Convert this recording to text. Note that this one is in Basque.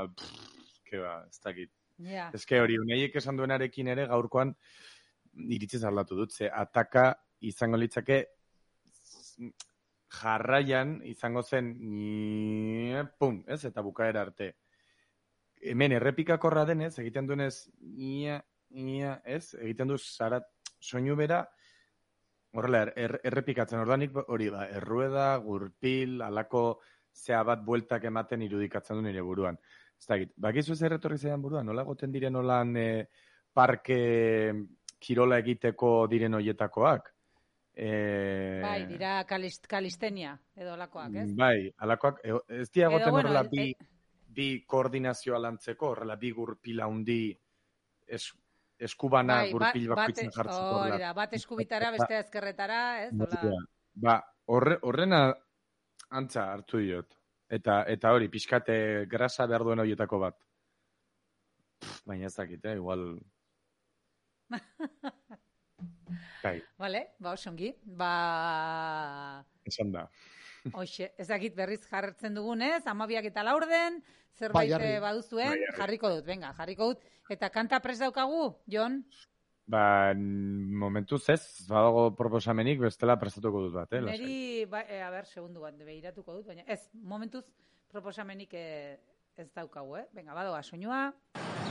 ez dakit. Ja. Ez que hori, uneiek esan duenarekin ere gaurkoan iritziz aldatu dut, ze ataka izango litzake jarraian izango zen pum, ez? Eta bukaera arte. Hemen errepikakorra denez, egiten duenez ez? Egiten du soinu bera horrela errepikatzen ordanik hori errueda, gurpil, alako zea bat bueltak ematen irudikatzen du nire buruan. Ez dakit, bakizu zer etorri zaidan buruan, nola goten diren nolan parke kirola egiteko diren hoietakoak? Bai, dira kalistenia edo alakoak, ez? Bai, alakoak, ez dira goten horrela bi koordinazioa lantzeko, horrela bi gurpil handi eskubana gurpil bakoitzen jartzeko. Hori da, bat eskubitara, bestea ezkerretara, ez? Ba, horrena antza hartu diot. Eta hori, pixkate grasa behar duen horietako bat. Baina ez dakit, igual... Bai. Vale, osongi. Esan da. Hoxe, ez dakit berriz jartzen dugunez, 12:04, zerbait baduzuen, jarriko dut, venga, jarriko dut. Eta kanta prest daukagu, Jon? Ba, momentuz ez, badago proposamenik, bestela prestatuko dut bat, Neri, a ber, segundu bat, behiratuko dut, baina ez, momentuz proposamenik ez daukagu, venga, badoa, soinua...